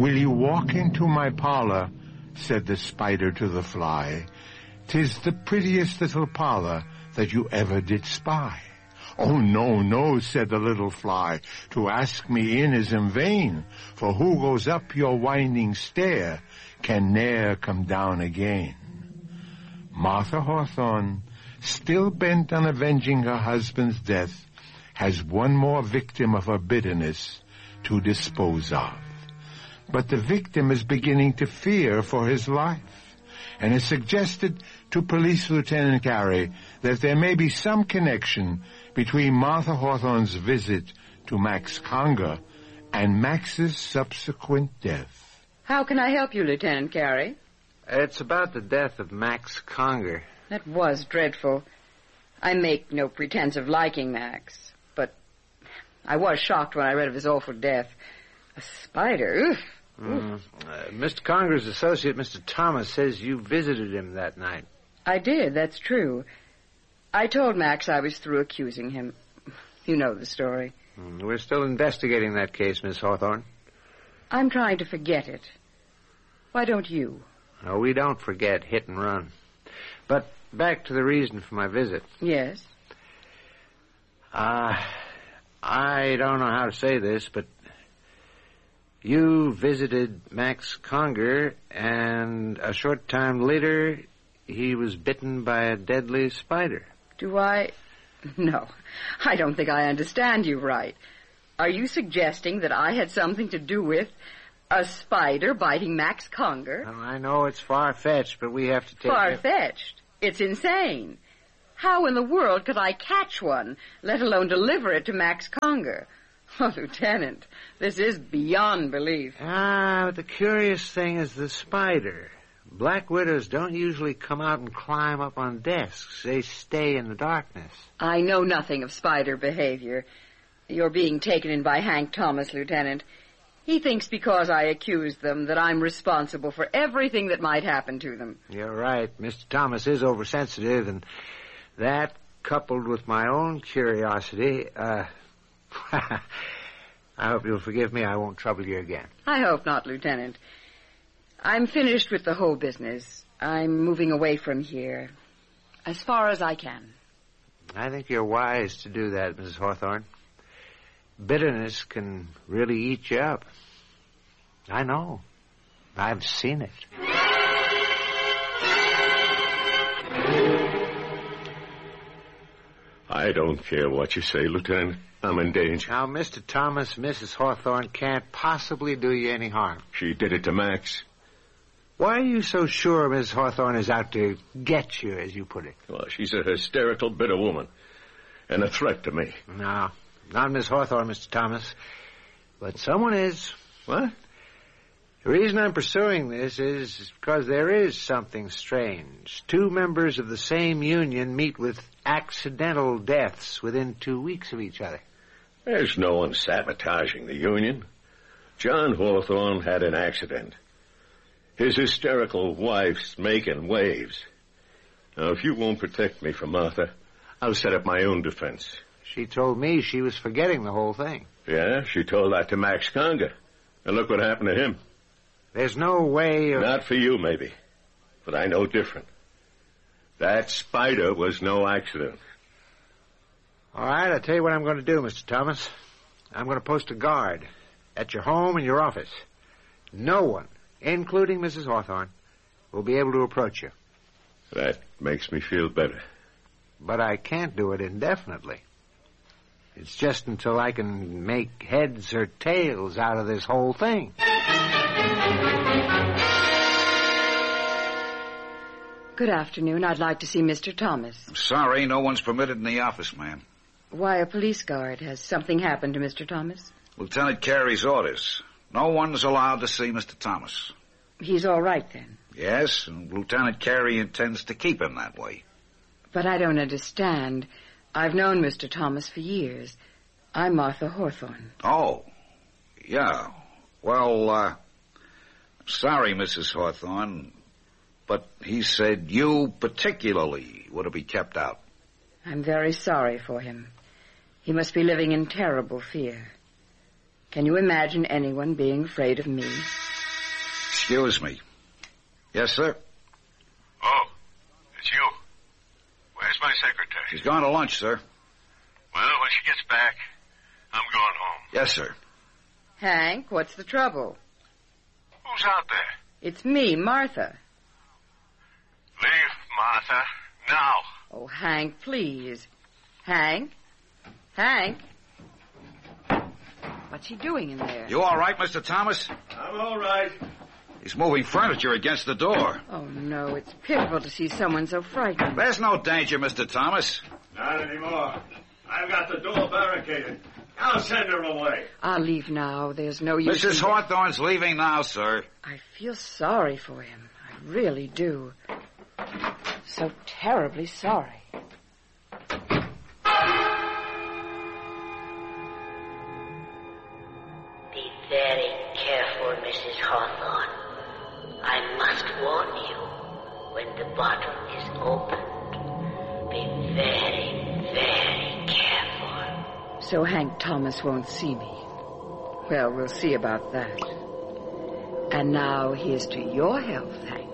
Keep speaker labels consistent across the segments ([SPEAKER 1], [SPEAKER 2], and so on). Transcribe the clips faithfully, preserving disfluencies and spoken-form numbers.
[SPEAKER 1] "Will you walk into my parlor?" said the spider to the fly. "'Tis the prettiest little parlor that you ever did spy." "Oh, no, no," said the little fly, "to ask me in is in vain, for who goes up your winding stair can ne'er come down again." Martha Hawthorne, still bent on avenging her husband's death, has one more victim of her bitterness to dispose of. But the victim is beginning to fear for his life, and has suggested to Police Lieutenant Carey that there may be some connection between Martha Hawthorne's visit to Max Conger and Max's subsequent death.
[SPEAKER 2] How can I help you, Lieutenant Carey?
[SPEAKER 3] It's about the death of Max Conger.
[SPEAKER 2] That was dreadful. I make no pretense of liking Max, but I was shocked when I read of his awful death. A spider, oof.
[SPEAKER 3] Mm. Uh, Mister Conger's associate, Mister Thomas, says you visited him that night.
[SPEAKER 2] I did, that's true. I told Max I was through accusing him. You know the story.
[SPEAKER 3] Mm, we're still investigating that case, Miss Hawthorne.
[SPEAKER 2] I'm trying to forget it. Why don't you?
[SPEAKER 3] No, we don't forget hit and run. But back to the reason for my visit.
[SPEAKER 2] Yes?
[SPEAKER 3] Uh, I don't know how to say this, but you visited Max Conger, and a short time later, he was bitten by a deadly spider.
[SPEAKER 2] Do I? No, I don't think I understand you right. Are you suggesting that I had something to do with a spider biting Max Conger?
[SPEAKER 3] Well, I know it's far-fetched, but we have to take...
[SPEAKER 2] Far-fetched? It's insane. How in the world could I catch one, let alone deliver it to Max Conger? Oh, Lieutenant, this is beyond belief.
[SPEAKER 3] Ah, but the curious thing is the spider. Black widows don't usually come out and climb up on desks. They stay in the darkness.
[SPEAKER 2] I know nothing of spider behavior. You're being taken in by Hank Thomas, Lieutenant. He thinks because I accused them that I'm responsible for everything that might happen to them.
[SPEAKER 3] You're right. Mister Thomas is oversensitive, and that, coupled with my own curiosity, uh... I hope you'll forgive me. I won't trouble you again.
[SPEAKER 2] I hope not, Lieutenant. I'm finished with the whole business. I'm moving away from here as far as I can.
[SPEAKER 3] I think you're wise to do that, Missus Hawthorne. Bitterness can really eat you up. I know. I've seen it.
[SPEAKER 4] I don't care what you say, Lieutenant. I'm in danger.
[SPEAKER 3] Now, Mister Thomas, Missus Hawthorne can't possibly do you any harm.
[SPEAKER 4] She did it to Max.
[SPEAKER 3] Why are you so sure Miss Hawthorne is out to get you, as you put it?
[SPEAKER 4] Well, she's a hysterical, bitter woman. And a threat to me.
[SPEAKER 3] No, not Miss Hawthorne, Mister Thomas. But someone is.
[SPEAKER 4] What?
[SPEAKER 3] The reason I'm pursuing this is because there is something strange. Two members of the same union meet with accidental deaths within two weeks of each other.
[SPEAKER 4] There's no one sabotaging the union. John Hawthorne had an accident. His hysterical wife's making waves. Now, if you won't protect me from Martha, I'll set up my own defense.
[SPEAKER 3] She told me she was forgetting the whole thing.
[SPEAKER 4] Yeah, she told that to Max Conger. And look what happened to him.
[SPEAKER 3] There's no way of...
[SPEAKER 4] Not for you, maybe. But I know different. That spider was no accident.
[SPEAKER 3] All right, I'll tell you what I'm going to do, Mister Thomas. I'm going to post a guard at your home and your office. No one, including Missus Hawthorne, will be able to approach you.
[SPEAKER 4] That makes me feel better.
[SPEAKER 3] But I can't do it indefinitely. It's just until I can make heads or tails out of this whole thing.
[SPEAKER 2] Good afternoon. I'd like to see Mister Thomas.
[SPEAKER 5] I'm sorry, no one's permitted in the office, ma'am.
[SPEAKER 2] Why, a police guard. Has something happened to Mister Thomas?
[SPEAKER 5] Lieutenant Carey's orders. No one's allowed to see Mister Thomas.
[SPEAKER 2] He's all right, then?
[SPEAKER 5] Yes, and Lieutenant Carey intends to keep him that way.
[SPEAKER 2] But I don't understand. I've known Mister Thomas for years. I'm Martha Hawthorne.
[SPEAKER 5] Oh, yeah. Well, uh, sorry, Missus Hawthorne, but he said you particularly were to be kept out.
[SPEAKER 2] I'm very sorry for him. He must be living in terrible fear. Can you imagine anyone being afraid of me?
[SPEAKER 5] Excuse me. Yes, sir?
[SPEAKER 4] Oh, it's you. Where's my secretary?
[SPEAKER 5] She's gone to lunch, sir.
[SPEAKER 4] Well, when she gets back, I'm going home.
[SPEAKER 5] Yes, sir.
[SPEAKER 2] Hank, what's the trouble?
[SPEAKER 4] Who's out there?
[SPEAKER 2] It's me, Martha.
[SPEAKER 4] Leave, Martha, now.
[SPEAKER 2] Oh, Hank, please. Hank? Hank? What's he doing in there?
[SPEAKER 5] You all right, Mister Thomas?
[SPEAKER 4] I'm all right.
[SPEAKER 5] He's moving furniture against the door.
[SPEAKER 2] Oh, no, it's pitiful to see someone so frightened.
[SPEAKER 5] There's no danger, Mister Thomas.
[SPEAKER 4] Not anymore. I've got the door barricaded. I'll send her away.
[SPEAKER 2] I'll leave now. There's no use.
[SPEAKER 5] Missus
[SPEAKER 2] in...
[SPEAKER 5] Hawthorne's leaving now, sir.
[SPEAKER 2] I feel sorry for him. I really do. So terribly sorry.
[SPEAKER 6] Be very careful, Missus Hawthorne. I must warn you, when the bottle is opened, be very, very careful.
[SPEAKER 2] So Hank Thomas won't see me. Well, we'll see about that. And now here's to your health, Hank.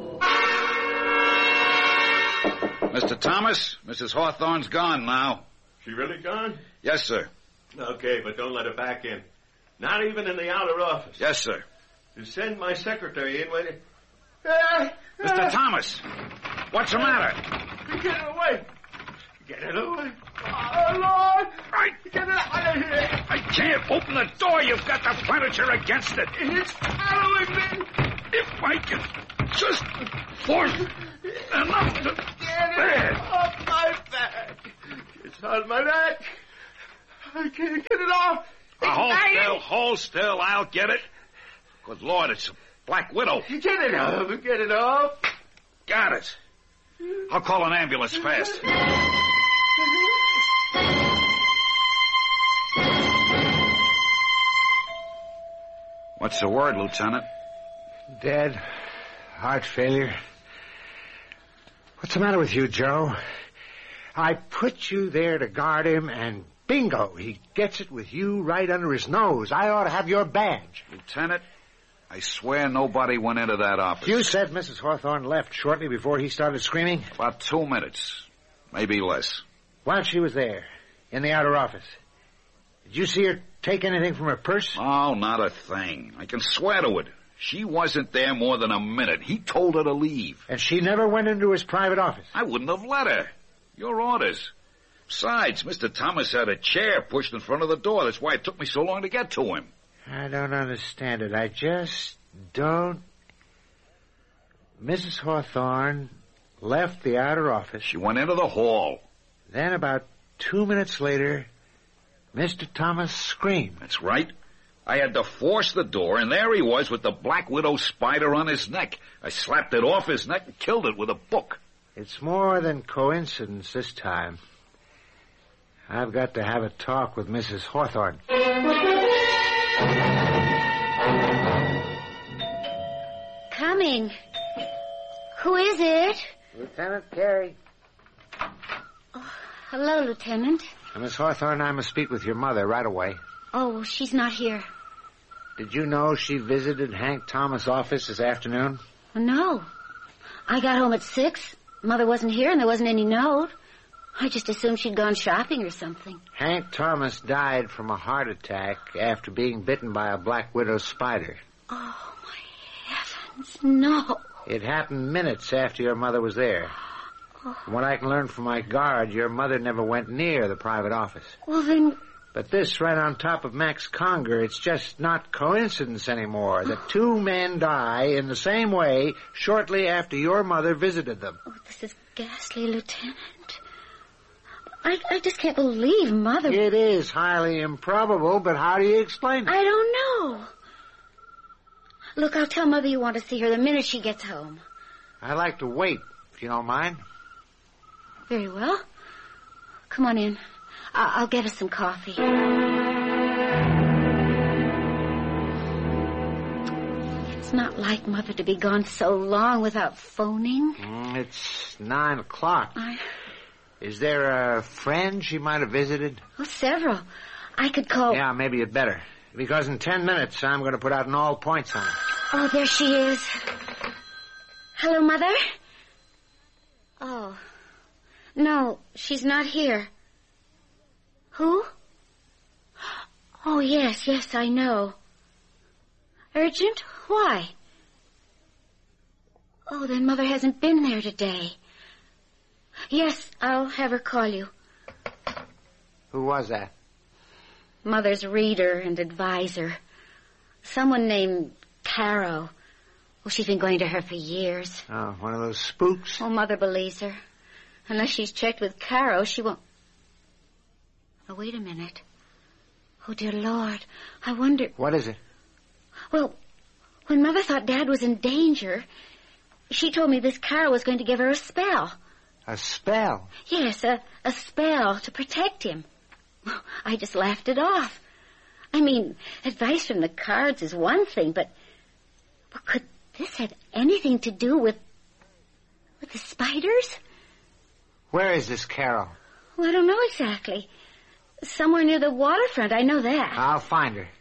[SPEAKER 5] Mister Thomas, Missus Hawthorne's gone now.
[SPEAKER 4] She really gone?
[SPEAKER 5] Yes, sir.
[SPEAKER 4] Okay, but don't let her back in. Not even in the outer office.
[SPEAKER 5] Yes, sir.
[SPEAKER 4] You send my secretary in when it...
[SPEAKER 5] Mister Thomas, what's the matter?
[SPEAKER 4] Get it away. Get it away. Oh, Lord.
[SPEAKER 5] Right.
[SPEAKER 4] Get it out of here.
[SPEAKER 5] I can't open the door. You've got the furniture against it.
[SPEAKER 4] It's following me.
[SPEAKER 5] If I can just force enough to...
[SPEAKER 4] Get it off my back. It's on my neck. I can't get it off.
[SPEAKER 5] Now, hold
[SPEAKER 4] I-
[SPEAKER 5] still, hold still. I'll get it. Good Lord, it's a Black Widow.
[SPEAKER 4] Get it off. Get it off.
[SPEAKER 5] Got it. I'll call an ambulance fast. What's the word, Lieutenant?
[SPEAKER 3] Dead. Heart failure. What's the matter with you, Joe? I put you there to guard him, and bingo, he gets it with you right under his nose. I ought to have your badge.
[SPEAKER 5] Lieutenant, I swear nobody went into that office.
[SPEAKER 3] You said Missus Hawthorne left shortly before he started screaming?
[SPEAKER 5] About two minutes. Maybe less.
[SPEAKER 3] While she was there, in the outer office, did you see her take anything from her purse?
[SPEAKER 5] Oh, not a thing. I can swear to it. She wasn't there more than a minute. He told her to leave.
[SPEAKER 3] And she never went into his private office?
[SPEAKER 5] I wouldn't have let her. Your orders. Besides, Mister Thomas had a chair pushed in front of the door. That's why it took me so long to get to him.
[SPEAKER 3] I don't understand it. I just don't... Missus Hawthorne left the outer office.
[SPEAKER 5] She went into the hall.
[SPEAKER 3] Then about two minutes later, Mister Thomas screamed.
[SPEAKER 5] That's right. I had to force the door, and there he was with the Black Widow spider on his neck. I slapped it off his neck and killed it with a book.
[SPEAKER 3] It's more than coincidence this time. I've got to have a talk with Missus Hawthorne.
[SPEAKER 7] Coming. Who is it?
[SPEAKER 3] Lieutenant Carey.
[SPEAKER 7] Oh, hello, Lieutenant.
[SPEAKER 3] Uh, Miss Hawthorne, I must speak with your mother right away.
[SPEAKER 7] Oh, she's not here.
[SPEAKER 3] Did you know she visited Hank Thomas' office this afternoon?
[SPEAKER 7] No. I got home at six. Mother wasn't here and there wasn't any note. I just assumed she'd gone shopping or something.
[SPEAKER 3] Hank Thomas died from a heart attack after being bitten by a Black Widow spider.
[SPEAKER 7] Oh, my heavens, no.
[SPEAKER 3] It happened minutes after your mother was there.
[SPEAKER 7] Oh.
[SPEAKER 3] From what I can learn from my guard, your mother never went near the private office.
[SPEAKER 7] Well, then...
[SPEAKER 3] But this right on top of Max Conger, it's just not coincidence anymore that two men die in the same way shortly after your mother visited them.
[SPEAKER 7] Oh, this is ghastly, Lieutenant. I, I just can't believe Mother...
[SPEAKER 3] It is highly improbable, but how do you explain it?
[SPEAKER 7] I don't know. Look, I'll tell Mother you want to see her the minute she gets home.
[SPEAKER 3] I'd like to wait, if you don't mind.
[SPEAKER 7] Very well. Come on in. I- I'll get us some coffee. It's not like Mother to be gone so long without phoning.
[SPEAKER 3] Mm, it's nine o'clock.
[SPEAKER 7] I...
[SPEAKER 3] Is there a friend she might have visited?
[SPEAKER 7] Oh, several. I could call...
[SPEAKER 3] Yeah, maybe you'd better. Because in ten minutes, I'm going to put out an all points on her.
[SPEAKER 7] Oh, there she is. Hello, Mother? Oh. No, she's not here. Who? Oh, yes, yes, I know. Urgent? Why? Oh, then Mother hasn't been there today. Yes, I'll have her call you.
[SPEAKER 3] Who was that?
[SPEAKER 7] Mother's reader and advisor. Someone named Caro. Well, she's been going to her for years.
[SPEAKER 3] Oh, one of those spooks?
[SPEAKER 7] Oh, Mother believes her. Unless she's checked with Caro, she won't... Oh, wait a minute. Oh, dear Lord. I wonder...
[SPEAKER 3] What is it?
[SPEAKER 7] Well, when Mother thought Dad was in danger, she told me this Caro was going to give her a spell.
[SPEAKER 3] A spell?
[SPEAKER 7] Yes, a, a spell to protect him. I just laughed it off. I mean, advice from the cards is one thing, but... But could this have anything to do with... with the spiders?
[SPEAKER 3] Where is this Carol?
[SPEAKER 7] Well, I don't know exactly. Somewhere near the waterfront, I know that.
[SPEAKER 3] I'll find her.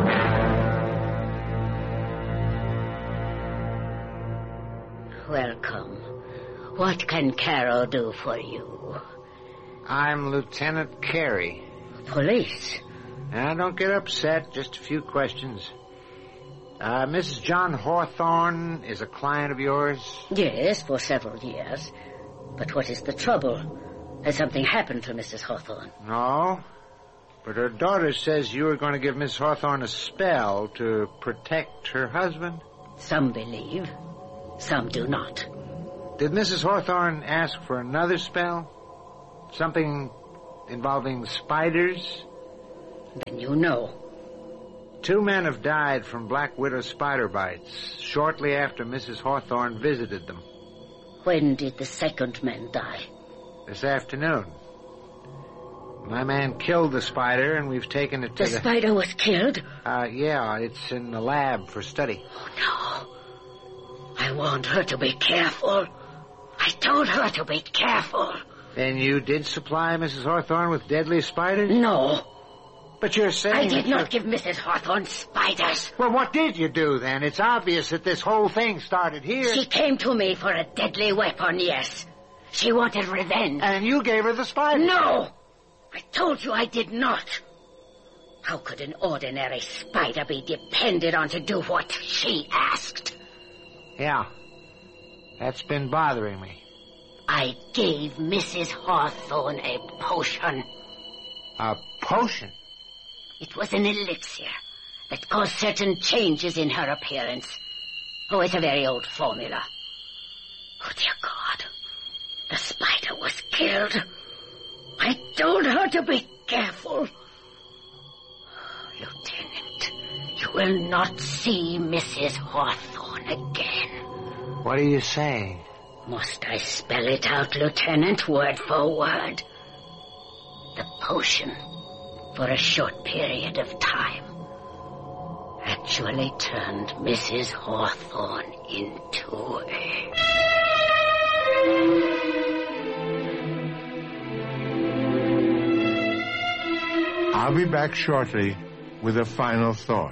[SPEAKER 6] Welcome. What can Carol do for you?
[SPEAKER 3] I'm Lieutenant Carey.
[SPEAKER 6] Police?
[SPEAKER 3] Now, don't get upset. Just a few questions. Uh, Missus John Hawthorne is a client of yours?
[SPEAKER 6] Yes, for several years. But what is the trouble? Has something happened to Missus Hawthorne?
[SPEAKER 3] No. But her daughter says you were going to give Miss Hawthorne a spell to protect her husband.
[SPEAKER 6] Some believe. Some do not.
[SPEAKER 3] Did Missus Hawthorne ask for another spell? Something involving spiders?
[SPEAKER 6] Then you know.
[SPEAKER 3] Two men have died from black widow spider bites shortly after Missus Hawthorne visited them.
[SPEAKER 6] When did the second man die?
[SPEAKER 3] This afternoon. My man killed the spider, and we've taken it to
[SPEAKER 6] the...
[SPEAKER 3] the...
[SPEAKER 6] spider was killed?
[SPEAKER 3] Uh, yeah, it's in the lab for study.
[SPEAKER 6] Oh, no. I warned her to be careful. I told her to be careful.
[SPEAKER 3] Then you did supply Missus Hawthorne with deadly spiders?
[SPEAKER 6] No.
[SPEAKER 3] But you're saying...
[SPEAKER 6] I did not
[SPEAKER 3] you're...
[SPEAKER 6] give Missus Hawthorne spiders.
[SPEAKER 3] Well, what did you do, then? It's obvious that this whole thing started here.
[SPEAKER 6] She came to me for a deadly weapon, yes. She wanted revenge.
[SPEAKER 3] And you gave her the spiders?
[SPEAKER 6] No! I told you I did not. How could an ordinary spider be depended on to do what she asked?
[SPEAKER 3] Yeah. That's been bothering me.
[SPEAKER 6] I gave Missus Hawthorne a potion.
[SPEAKER 3] A potion?
[SPEAKER 6] It was an elixir that caused certain changes in her appearance. Oh, it's a very old formula. Oh, dear God. The spider was killed. I told her to be careful. Lieutenant, you will not see Missus Hawthorne again.
[SPEAKER 3] What are you saying?
[SPEAKER 6] Must I spell it out, Lieutenant, word for word? The potion, for a short period of time, actually turned Missus Hawthorne into a...
[SPEAKER 1] I'll be back shortly with a final thought.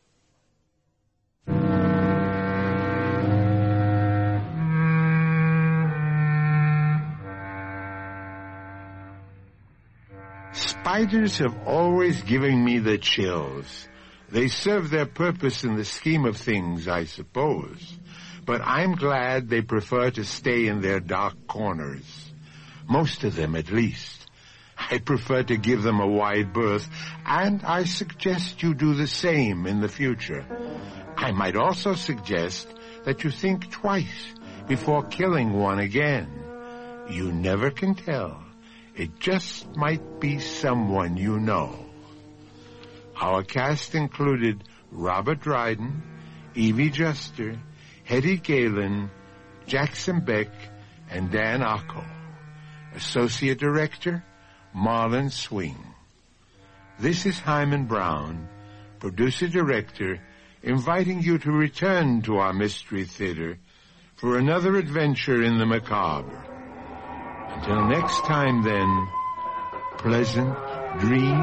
[SPEAKER 1] Spiders have always given me the chills. They serve their purpose in the scheme of things, I suppose. But I'm glad they prefer to stay in their dark corners. Most of them, at least. I prefer to give them a wide berth, and I suggest you do the same in the future. I might also suggest that you think twice before killing one again. You never can tell. It just might be someone you know. Our cast included Robert Dryden, Evie Juster, Hetty Galen, Jackson Beck, and Dan Ocko. Associate Director, Marlon Swing. This is Hyman Brown, producer-director, inviting you to return to our Mystery Theater for another adventure in the macabre. Until next time, then, pleasant dreams.